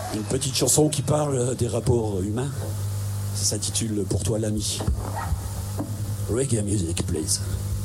Une petite chanson qui parle des rapports humains. Ça s'intitule Pour toi l'ami. Reggae music, please.